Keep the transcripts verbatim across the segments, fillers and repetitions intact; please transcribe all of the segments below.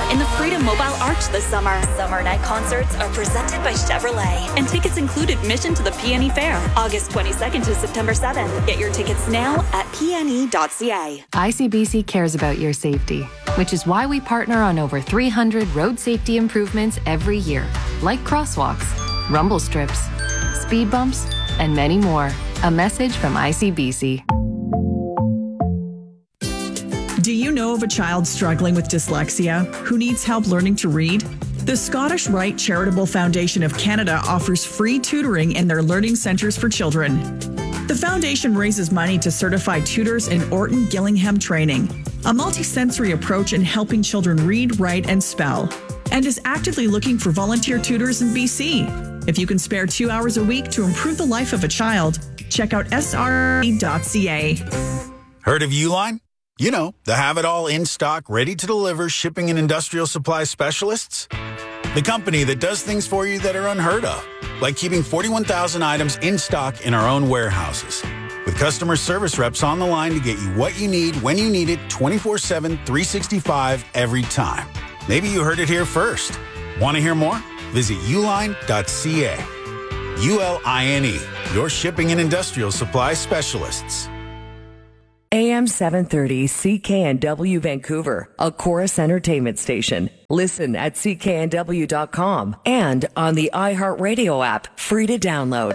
in the Freedom Mobile Arch this summer. Summer night concerts are presented by Chevrolet, and tickets include admission to the P N E Fair, August twenty-second to September seventh. Get your tickets now at p n e dot c a. I C B C cares about your safety, which is why we partner on over three hundred road safety improvements every year, like crosswalks, rumble strips, speed bumps, and many more. A message from I C B C. Do you know of a child struggling with dyslexia who needs help learning to read? The Scottish Rite Charitable Foundation of Canada offers free tutoring in their learning centres for children. The foundation raises money to certify tutors in Orton Gillingham training, a multisensory approach in helping children read, write, and spell, and is actively looking for volunteer tutors in B C. If you can spare two hours a week to improve the life of a child, check out s r dot c a. Heard of Uline? You know, the have-it-all in-stock, ready-to-deliver shipping and industrial supply specialists. The company that does things for you that are unheard of, like keeping forty-one thousand items in stock in our own warehouses. With customer service reps on the line to get you what you need when you need it twenty-four seven, three sixty-five every time. Maybe you heard it here first. Want to hear more? Visit uline dot c a. U L I N E, your shipping and industrial supply specialists. A M seven thirty C K N W Vancouver, a Chorus Entertainment station. Listen at c k n w dot com and on the iHeartRadio app, free to download.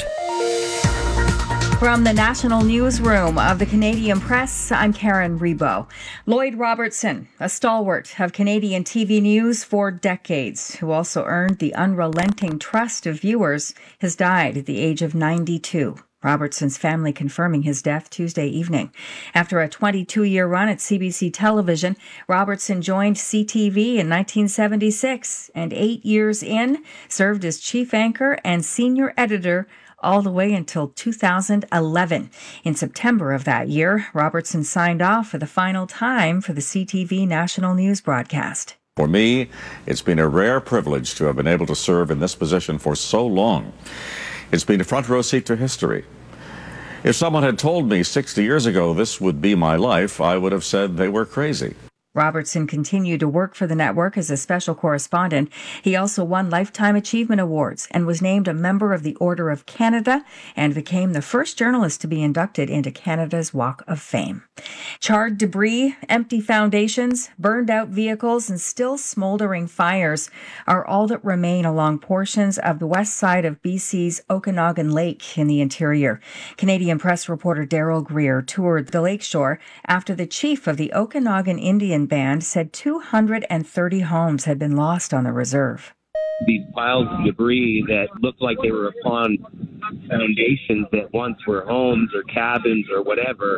From the National Newsroom of the Canadian Press, I'm Karen Rebo. Lloyd Robertson, a stalwart of Canadian T V news for decades, who also earned the unrelenting trust of viewers, has died at the age of ninety-two. Robertson's family confirming his death Tuesday evening. After a twenty-two-year run at C B C Television, Robertson joined C T V in nineteen seventy-six, and eight years in, served as chief anchor and senior editor all the way until two thousand eleven. In September of that year, Robertson signed off for the final time for the C T V national news broadcast. For me, it's been a rare privilege to have been able to serve in this position for so long. It's been a front row seat to history. If someone had told me sixty years ago this would be my life, I would have said they were crazy. Robertson continued to work for the network as a special correspondent. He also won Lifetime Achievement Awards and was named a member of the Order of Canada and became the first journalist to be inducted into Canada's Walk of Fame. Charred debris, empty foundations, burned out vehicles, and still smoldering fires are all that remain along portions of the west side of B C's Okanagan Lake in the interior. Canadian Press reporter Daryl Greer toured the lakeshore after the chief of the Okanagan Indian Band said two hundred thirty homes had been lost on the reserve. These piles of debris that looked like they were upon foundations that once were homes or cabins or whatever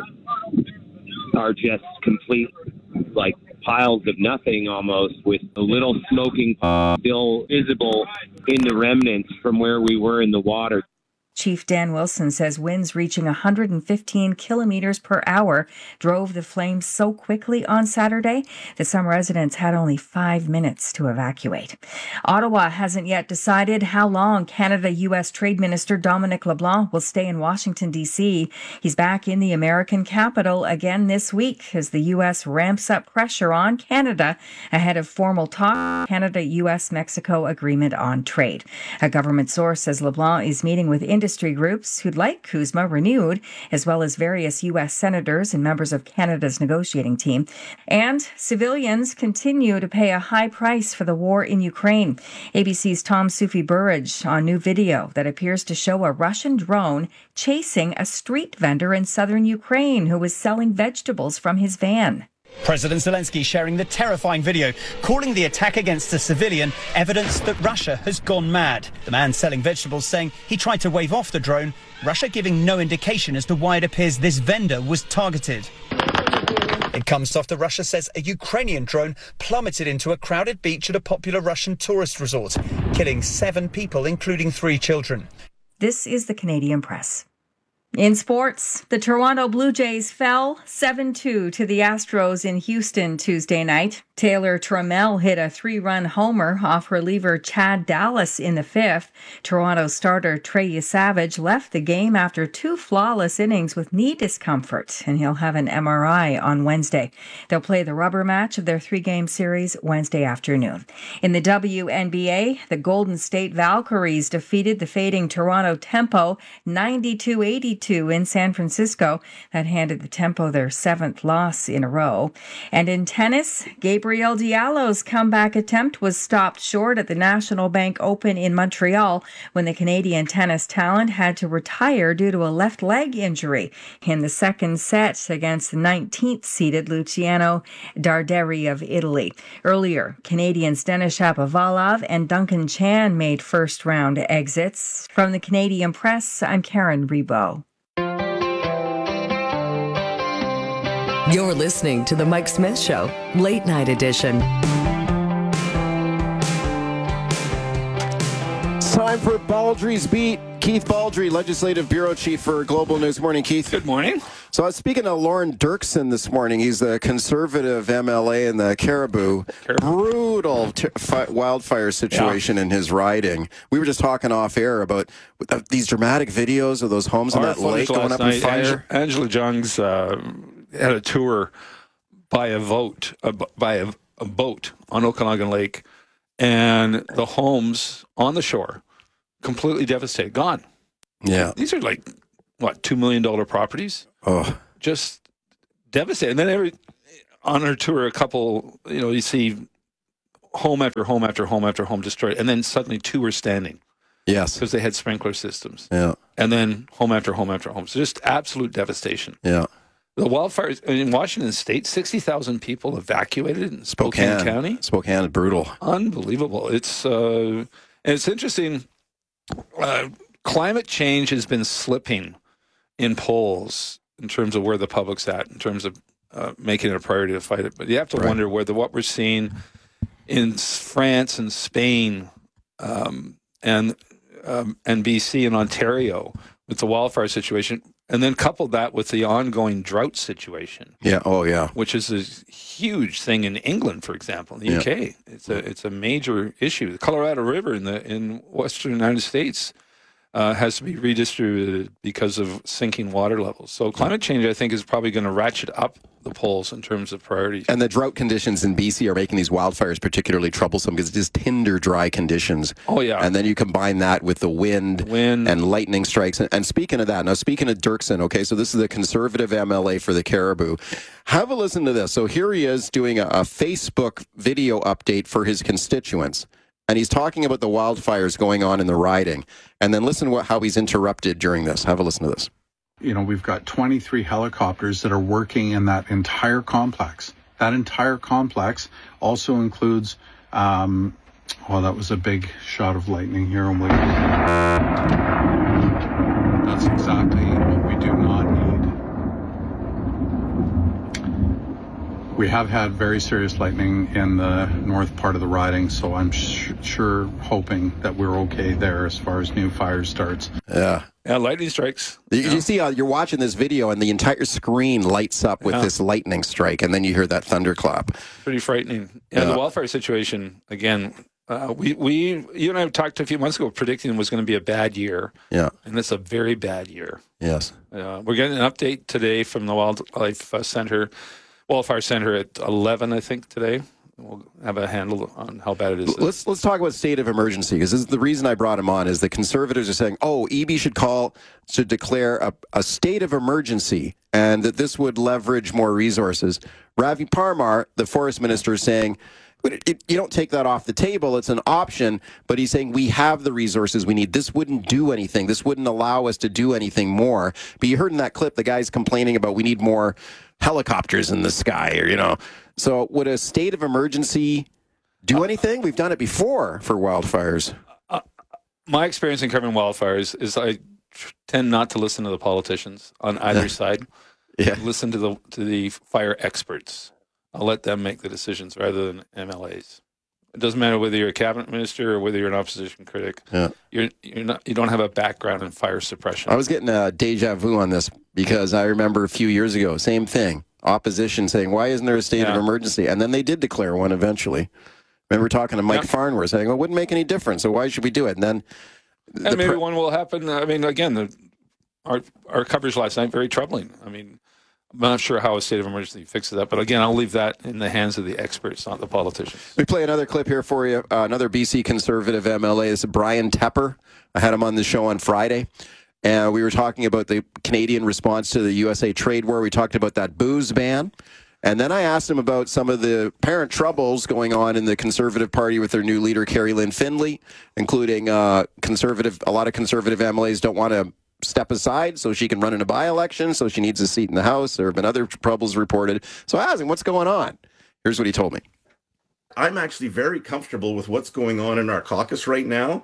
are just complete, like, piles of nothing almost, with a little smoking still visible in the remnants from where we were in the water. Chief Dan Wilson says winds reaching one hundred fifteen kilometers per hour drove the flames so quickly on Saturday that some residents had only five minutes to evacuate. Ottawa hasn't yet decided how long Canada-U S Trade Minister Dominic LeBlanc will stay in Washington, D C. He's back in the American capital again this week as the U S ramps up pressure on Canada ahead of formal talk Canada-U S-Mexico agreement on trade. A government source says LeBlanc is meeting with industry Industry groups who'd like CUSMA renewed, as well as various U S senators and members of Canada's negotiating team. And civilians continue to pay a high price for the war in Ukraine. A B C's Tom Sufi Burridge on new video that appears to show a Russian drone chasing a street vendor in southern Ukraine who was selling vegetables from his van. President Zelensky sharing the terrifying video, calling the attack against a civilian evidence that Russia has gone mad. The man selling vegetables saying he tried to wave off the drone, Russia giving no indication as to why it appears this vendor was targeted. It comes after Russia says a Ukrainian drone plummeted into a crowded beach at a popular Russian tourist resort, killing seven people, including three children. This is the Canadian Press. In sports, the Toronto Blue Jays fell seven two to the Astros in Houston Tuesday night. Taylor Trammell hit a three-run homer off reliever Chad Dallas in the fifth. Toronto starter Trey Savage left the game after two flawless innings with knee discomfort, and he'll have an M R I on Wednesday. They'll play the rubber match of their three-game series Wednesday afternoon. In the W N B A, the Golden State Valkyries defeated the fading Toronto Tempo ninety-two eighty-two in San Francisco. That handed the Tempo their seventh loss in a row. And in tennis, Gabriel Gabriel Diallo's comeback attempt was stopped short at the National Bank Open in Montreal when the Canadian tennis talent had to retire due to a left leg injury in the second set against the nineteenth-seeded Luciano Darderi of Italy. Earlier, Canadians Denis Shapovalov and Duncan Chan made first-round exits. From the Canadian Press, I'm Karen Rebo. You're listening to The Mike Smith Show, Late Night Edition. It's time for Baldry's Beat. Keith Baldry, Legislative Bureau Chief for Global News. Morning, Keith. Good morning. So I was speaking to Lauren Dirksen this morning. He's the Conservative M L A in the Caribou. Caribou. Brutal t- fi- wildfire situation yeah. in his riding. We were just talking off air about uh, these dramatic videos of those homes in that lake going up in fire. Angela, Angela Jung's uh, had a tour by a vote, uh, by a, a boat on Okanagan Lake, and the homes on the shore completely devastated, gone. Yeah. These are like, what, two million dollars properties? Oh. Just devastated. And then every on her tour, a couple, you know, you see home after home after home after home destroyed, and then suddenly two were standing. Yes. Because they had sprinkler systems. Yeah. And then home after home after home. So just absolute devastation. Yeah. The wildfires in Washington State, sixty thousand people evacuated in Spokane, Spokane County. Spokane, brutal. Unbelievable. It's uh, and it's interesting. Uh, climate change has been slipping in polls in terms of where the public's at, in terms of uh, making it a priority to fight it. But you have to right. wonder whether what we're seeing in France and Spain um, and um, and B C and Ontario with the wildfire situation, and then couple that with the ongoing drought situation. Yeah. Oh, yeah. Which is a huge thing in England, for example, in the yeah. U K. It's a it's a major issue. The Colorado River in the in western United States uh, has to be redistributed because of sinking water levels. So climate change, I think, is probably going to ratchet up the polls in terms of priorities. And the drought conditions in B C are making these wildfires particularly troublesome because it's just tinder dry conditions. Oh, yeah. And then you combine that with the wind, wind. and lightning strikes. And, and speaking of that, now speaking of Dirksen, okay, so this is the Conservative M L A for the Caribou. Have a listen to this. So here he is doing a, a Facebook video update for his constituents. And he's talking about the wildfires going on in the riding. And then listen to what, how he's interrupted during this. Have a listen to this. You know, we've got twenty-three helicopters that are working in that entire complex. That entire complex also includes, um, well, that was a big shot of lightning here. I'm waiting. That's exactly what we do not need. We have had very serious lightning in the north part of the riding, so I'm sh- sure hoping that we're okay there as far as new fire starts. Yeah. Yeah, lightning strikes. You, yeah. you see, uh, you're watching this video, and the entire screen lights up with yeah. this lightning strike, and then you hear that thunderclap. Pretty frightening. Yeah, yeah. The wildfire situation, again, uh, we, we, you and I talked a few months ago predicting it was going to be a bad year. Yeah. And it's a very bad year. Yes. Uh, we're getting an update today from the Wildlife uh, Center, Wildfire Center at eleven, I think, today. We'll have a handle on how bad it is. Let's let's talk about state of emergency, because this is the reason I brought him on is the Conservatives are saying, oh, E B should call, should declare a, a state of emergency, and that this would leverage more resources. Ravi Parmar, the forest minister, is saying, but it, it, you don't take that off the table. It's an option, but he's saying we have the resources we need. This wouldn't do anything. This wouldn't allow us to do anything more. But you heard in that clip, the guy's complaining about we need more helicopters in the sky, or, you know. So would a state of emergency do anything? We've done it before for wildfires. Uh, my experience in covering wildfires is I tend not to listen to the politicians on either side. Yeah. Listen to the to the fire experts. I'll let them make the decisions rather than M L As. It doesn't matter whether you're a cabinet minister or whether you're an opposition critic. Yeah. You're you're not you don't have a background in fire suppression. I was getting a deja vu on this because I remember a few years ago, same thing. opposition saying, why isn't there a state Yeah. of emergency? And then they did declare one eventually. Remember talking to Mike Yep. Farnworth saying, well, it wouldn't make any difference, so why should we do it? And then the And maybe pre- one will happen. I mean, again, the, our our coverage last night, very troubling. I mean, I'm not sure how a state of emergency fixes that. But again, I'll leave that in the hands of the experts, not the politicians. we play another clip here for you. Uh, another B C Conservative M L A. This is Brian Tepper. I had him on the show on Friday. And we were talking about the Canadian response to the U S A trade war. We talked about that booze ban. And then I asked him about some of the apparent troubles going on in the Conservative Party with their new leader, Carrie Lynn Findlay, including uh, conservative. A lot of Conservative M L As don't want to step aside so she can run in a by-election, so she needs a seat in the House. There have been other troubles reported. So I asked him, what's going on? Here's what he told me. I'm actually very comfortable with what's going on in our caucus right now.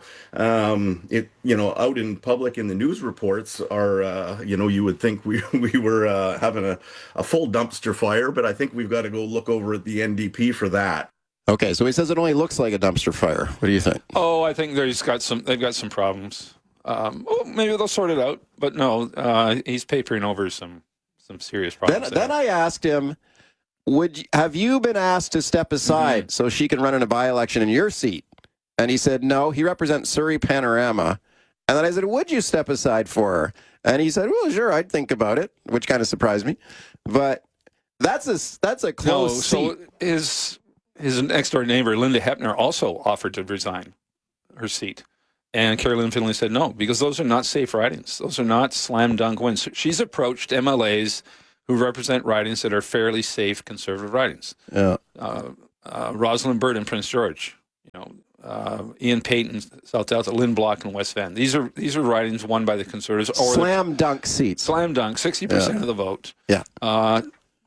Um, it, you know, out in public in the news reports are, uh, you know, you would think we we were uh, having a, a full dumpster fire, but I think we've got to go look over at the N D P for that. Okay, so he says it only looks like a dumpster fire. What do you think? Oh, I think there's got some. They've got some problems. Um, well, maybe they'll sort it out. But no, uh, he's papering over some some serious Then, problems. then I asked him, "Would you, have you been asked to step aside mm-hmm. so she can run in a by-election in your seat?" And he said, no, he represents Surrey Panorama. And then I said, would you step aside for her? And he said, well, sure, I'd think about it, which kind of surprised me. But that's a, that's a close no, seat. So his, his next-door neighbor, Linda Hepner, also offered to resign her seat. And Carrie Lynn Findlay said no, because those are not safe ridings. Those are not slam-dunk wins. She's approached M L As who represent ridings that are fairly safe Conservative ridings. Yeah. Uh, uh, Rosalind Byrd in Prince George, you know, uh, Ian Payton, South Delta, Lynn Block in West Van. These are these are ridings won by the Conservatives. Or slam the, dunk seats. Slam dunk, sixty percent yeah. of the vote. Yeah. Uh,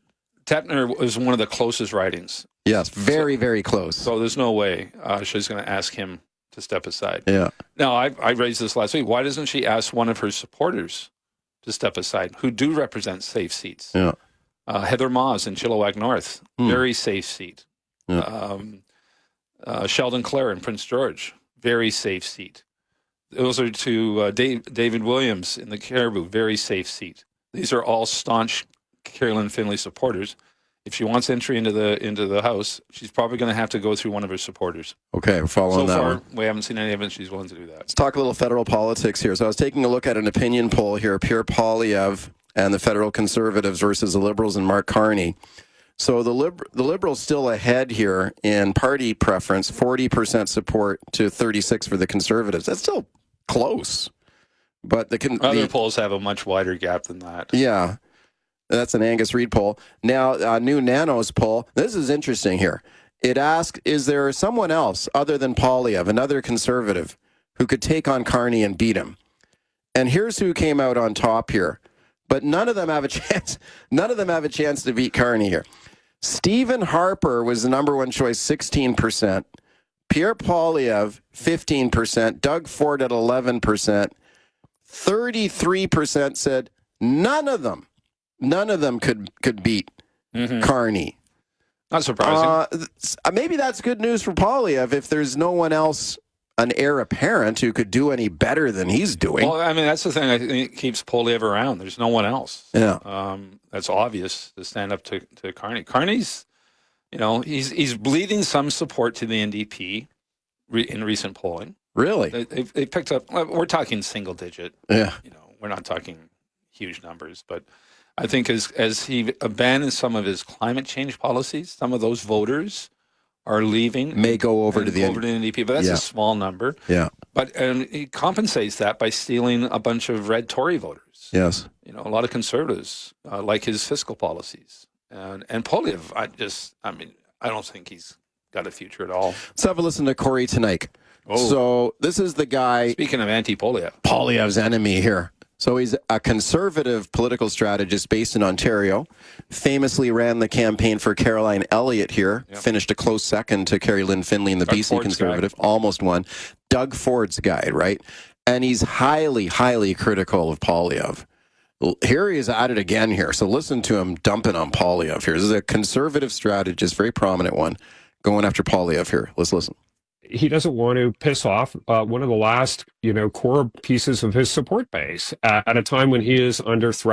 Tepner was one of the closest ridings. Yes, very, so, very close. So there's no way uh, she's going to ask him to step aside. Yeah. Now, I, I raised this last week. Why doesn't she ask one of her supporters to step aside, who do represent safe seats? Yeah. Uh, Heather Maws in Chilliwack North, hmm. very safe seat. Yeah. Um, uh, Sheldon Clare in Prince George, very safe seat. Those are to uh, Dave, David Williams in the Caribou, very safe seat. These are all staunch Carrie Lynn Findlay supporters. If she wants entry into the into the House, she's probably going to have to go through one of her supporters. Okay, we're following so that far, one. we haven't seen any evidence she's willing to do that. Let's talk a little federal politics here. So I was taking a look at an opinion poll here, Pierre Poilievre and the federal Conservatives versus the Liberals and Mark Carney. So the Lib- the Liberals still ahead here in party preference, forty percent support to thirty-six for the Conservatives. That's still close. But the con- Other the, polls have a much wider gap than that. Yeah. That's an Angus Reid poll. Now, uh, New Nanos poll. This is interesting here. It asked, is there someone else other than Poilievre, another Conservative, who could take on Carney and beat him? And here's who came out on top here. But none of them have a chance. None of them have a chance to beat Carney here. Stephen Harper was the number one choice, sixteen percent. Pierre Poilievre, fifteen percent. Doug Ford at eleven percent. thirty-three percent said none of them, none of them could, could beat mm-hmm. Carney. Not surprising. Uh, maybe that's good news for Poilievre if there's no one else, an heir apparent, who could do any better than he's doing. Well, I mean, that's the thing I think keeps Poilievre around. There's no one else. Yeah. Um, that's obvious to stand up to, to Carney. Carney's, you know, he's he's bleeding some support to the N D P re, in recent polling. Really? They, they, they picked up, we're talking single digit. Yeah. You know, we're not talking huge numbers, but I think as as he abandons some of his climate change policies, some of those voters are leaving. May go over to the over to the N D P, but that's yeah. a small number. Yeah. But and he compensates that by stealing a bunch of red Tory voters. Yes. You know, a lot of Conservatives uh, like his fiscal policies. And and Poilievre, I just, I mean, I don't think he's got a future at all. Let's have a listen to Corey Teneycke. Oh. So this is the guy. Speaking of anti-Poilievre. Poilievre's enemy here. So he's a conservative political strategist based in Ontario, famously ran the campaign for Caroline Elliott here, yep. finished a close second to Carrie Lynn Findlay in the Doug B C Ford's Conservative, guy. almost won. Doug Ford's guy, right? And he's highly, highly critical of Poilievre. Here he is at it again here. So listen to him dumping on Poilievre here. This is a conservative strategist, very prominent one, going after Poilievre here. Let's listen. He doesn't want to piss off uh, one of the last, you know, core pieces of his support base uh, at a time when he is under threat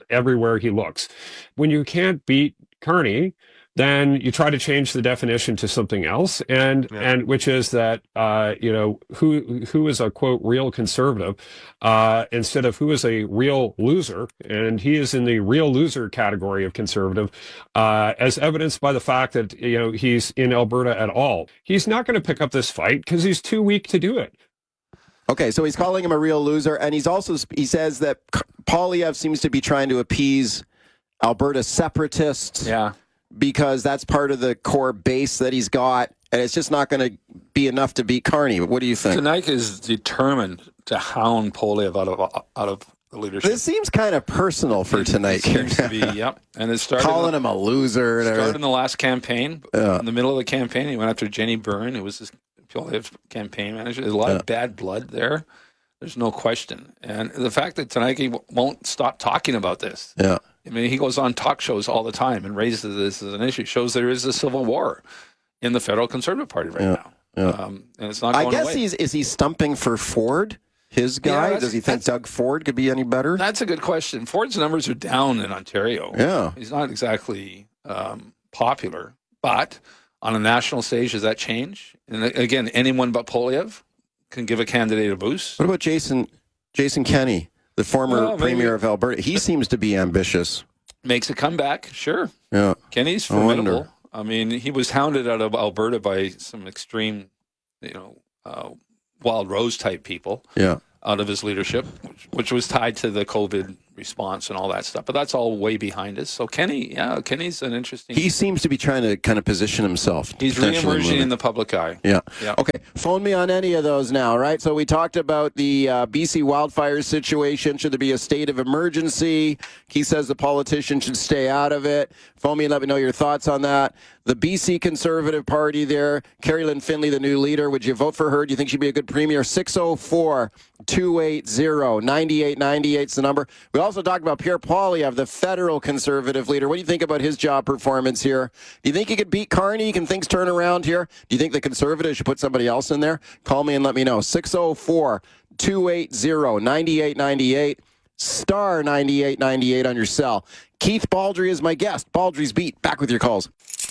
everywhere he looks. When you can't beat Carney, then you try to change the definition to something else, and yeah. and which is that uh, you know who who is a quote real conservative uh, instead of who is a real loser, and he is in the real loser category of conservative, uh, as evidenced by the fact that you know he's in Alberta at all. He's not going to pick up this fight because he's too weak to do it. Okay, so he's calling him a real loser, and he's also he says that Poilievre seems to be trying to appease Alberta separatists. Yeah. Because that's part of the core base that he's got, and it's just not going to be enough to beat Carney. What do you think? Tonight is determined to hound Poilievre out of out of the leadership. This seems kind of personal for it, tonight. It seems to be, yep. And it started calling in, him a loser. It started in the last campaign. Yeah. In the middle of the campaign, he went after Jenny Byrne, who was his Poilievre campaign manager. There's a lot yeah. of bad blood there. There's no question. And the fact that tonight he won't stop talking about this. Yeah. I mean, he goes on talk shows all the time and raises this as an issue. Shows there is a civil war in the federal Conservative Party right yeah, now, yeah. Um, and it's not going I guess away. he's is he stumping for Ford, his guy? Yeah, Does he think Doug Ford could be any better? That's a good question. Ford's numbers are down in Ontario. Yeah, he's not exactly um, popular, but on a national stage, does that change? And again, anyone but Poilievre can give a candidate a boost. What about Jason Jason Kenney? The former well, premier of Alberta, he seems to be ambitious. Makes a comeback, sure. Yeah, Kenny's formidable. I, I mean, he was hounded out of Alberta by some extreme, you know, uh, Wild Rose type people. Yeah, out of his leadership, which, which was tied to the COVID response and all that stuff. But that's all way behind us. So Kenny, yeah, Kenny's an interesting. He seems to be trying to kind of position himself. He's re-emerging in the public eye. Yeah. yeah. Okay. Phone me on any of those now, right? So we talked about the uh, B C wildfires situation. Should there be a state of emergency? He says the politicians should stay out of it. Phone me and let me know your thoughts on that. The B C Conservative Party there, Carrie Lynn Finley, the new leader. Would you vote for her? Do you think she'd be a good premier? six oh four, two eight zero, nine eight nine eight is the number. We also talked about Pierre Poilievre, the federal Conservative leader. What do you think about his job performance here? Do you think he could beat Carney? Can things turn around here? Do you think the Conservatives should put somebody else in there? Call me and let me know. six oh four, two eight zero, nine eight nine eight. Star ninety-eight ninety-eight on your cell. Keith Baldry is my guest. Baldry's Beat. Back with your calls.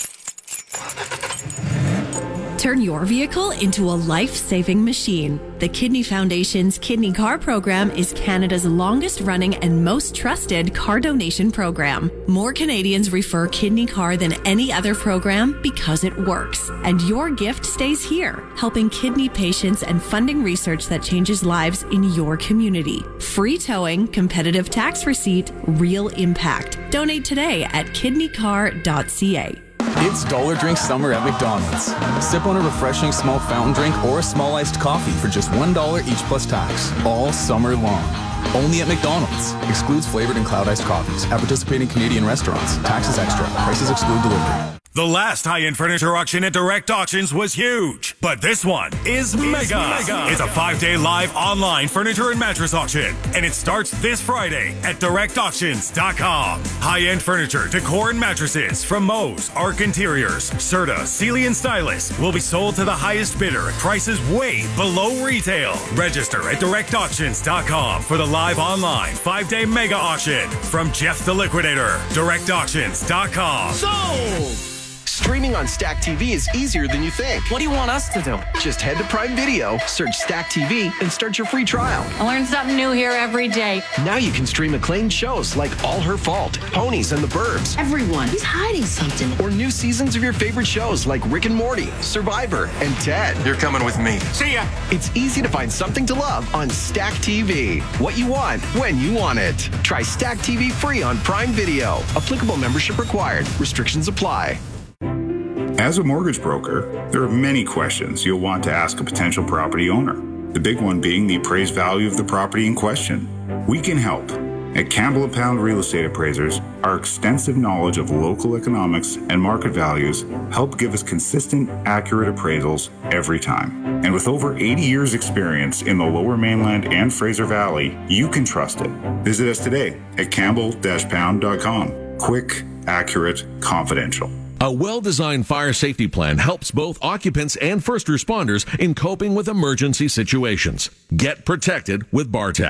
Turn your vehicle into a life-saving machine. The Kidney Foundation's Kidney Car Program is Canada's longest-running and most trusted car donation program. More Canadians refer Kidney Car than any other program because it works. And your gift stays here, helping kidney patients and funding research that changes lives in your community. Free towing, competitive tax receipt, real impact. Donate today at kidney car dot c a. It's Dollar Drink Summer at McDonald's. Sip on a refreshing small fountain drink or a small iced coffee for just one dollar each plus tax, all summer long. Only at McDonald's. Excludes flavored and cloud iced coffees at participating Canadian restaurants. Taxes extra. Prices exclude delivery. The last high-end furniture auction at Direct Auctions was huge, but this one is, is mega. mega. It's a five-day live online furniture and mattress auction, and it starts this Friday at direct auctions dot com. High-end furniture, decor, and mattresses from Moe's, Arc Interiors, Serta, Sealy, and Stylus will be sold to the highest bidder at prices way below retail. Register at direct auctions dot com for the live online five-day mega auction from Jeff the Liquidator. direct auctions dot com. Sold! Streaming on Stack T V is easier than you think. What do you want us to do? Just head to Prime Video, search Stack T V, and start your free trial. I learn something new here every day. Now you can stream acclaimed shows like All Her Fault, Ponies, and The Burbs. Everyone is hiding something. Or new seasons of your favorite shows like Rick and Morty, Survivor, and Ted. You're coming with me. See ya. It's easy to find something to love on Stack T V. What you want, when you want it. Try Stack T V free on Prime Video. Applicable membership required. Restrictions apply. As a mortgage broker, there are many questions you'll want to ask a potential property owner. The big one being the appraised value of the property in question. We can help. At Campbell and Pound Real Estate Appraisers, our extensive knowledge of local economics and market values help give us consistent, accurate appraisals every time. And with over eighty years experience in the Lower Mainland and Fraser Valley, you can trust it. Visit us today at campbell dash pound dot com. Quick, accurate, confidential. A well-designed fire safety plan helps both occupants and first responders in coping with emergency situations. Get protected with Bartec.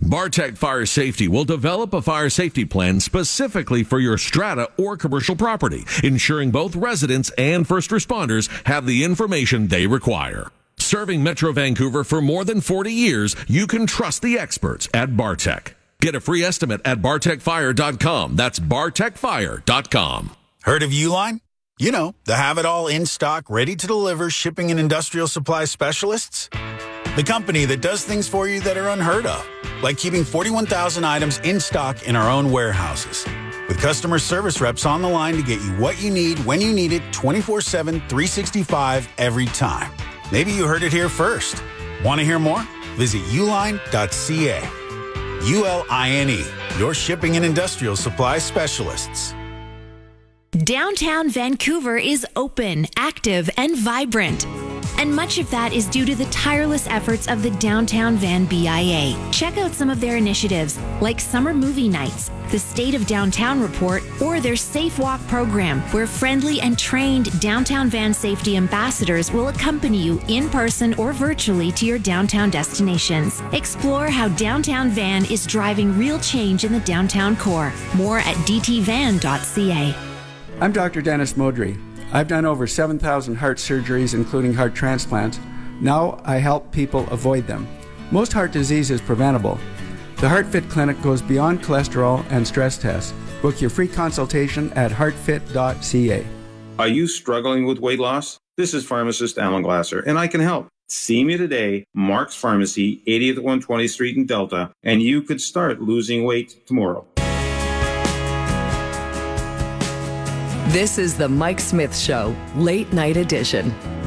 Bartech Fire Safety will develop a fire safety plan specifically for your strata or commercial property, ensuring both residents and first responders have the information they require. Serving Metro Vancouver for more than forty years, you can trust the experts at Bartech. Get a free estimate at bartech fire dot com. That's bartech fire dot com. Heard of Uline? You know, the have-it-all in-stock, ready-to-deliver shipping and industrial supply specialists? The company that does things for you that are unheard of, like keeping forty-one thousand items in stock in our own warehouses. With customer service reps on the line to get you what you need, when you need it, twenty-four seven, three sixty-five, every time. Maybe you heard it here first. Want to hear more? Visit uline dot c a. U L I N E, your shipping and industrial supply specialists. Downtown Vancouver is open, active, and vibrant. And much of that is due to the tireless efforts of the Downtown Van B I A. Check out some of their initiatives, like summer movie nights, the State of Downtown Report, or their Safe Walk program, where friendly and trained Downtown Van safety ambassadors will accompany you in person or virtually to your downtown destinations. Explore how Downtown Van is driving real change in the downtown core. More at d t van dot c a. I'm Doctor Dennis Modry. I've done over seven thousand heart surgeries, including heart transplants. Now I help people avoid them. Most heart disease is preventable. The HeartFit Clinic goes beyond cholesterol and stress tests. Book your free consultation at heart fit dot c a. Are you struggling with weight loss? This is pharmacist Alan Glasser, and I can help. See me today, Mark's Pharmacy, eightieth one hundred twentieth Street in Delta, and you could start losing weight tomorrow. This is the Mike Smith Show, Late Night Edition.